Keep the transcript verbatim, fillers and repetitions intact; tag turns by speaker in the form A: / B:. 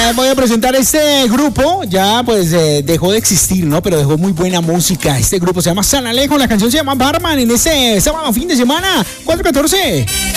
A: Eh, voy a presentar este grupo, ya pues eh, dejó de existir, ¿no? Pero dejó muy buena música. Este grupo se llama San Alejo, la canción se llama Barman en este sábado fin de semana, cuatro catorce.